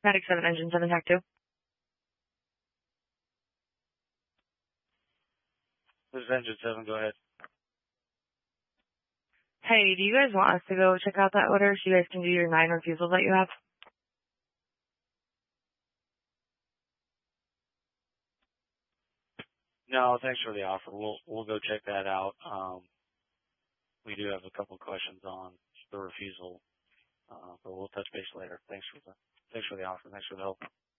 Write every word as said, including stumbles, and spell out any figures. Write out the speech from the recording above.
Medic seven, engine seven, tac two. This is engine seven, go ahead. Hey, do you guys want us to go check out that order so you guys can do your nine refusals that you have? No, thanks for the offer. We'll we'll go check that out. Um, we do have a couple of questions on the refusal, uh, but we'll touch base later. Thanks for the thanks for the offer. Thanks for the help.